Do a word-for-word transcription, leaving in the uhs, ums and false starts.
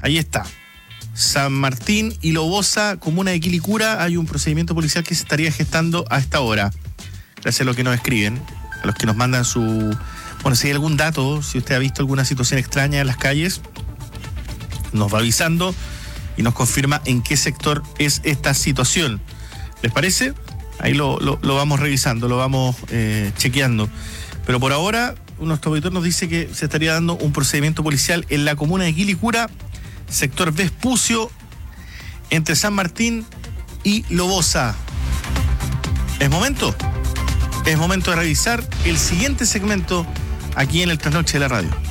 Ahí está. San Martín y Lobosa, comuna de Quilicura, hay un procedimiento policial que se estaría gestando a esta hora. Gracias a los que nos escriben, a los que nos mandan su... Bueno, si hay algún dato, si usted ha visto alguna situación extraña en las calles, nos va avisando y nos confirma en qué sector es esta situación. ¿Les parece? Ahí lo, lo, lo vamos revisando, lo vamos eh, chequeando. Pero por ahora, nuestro auditor nos dice que se estaría dando un procedimiento policial en la comuna de Quilicura, sector Vespucio, entre San Martín y Lobosa. ¿Es momento? Es momento de revisar el siguiente segmento aquí en el Trasnoche de la Radio.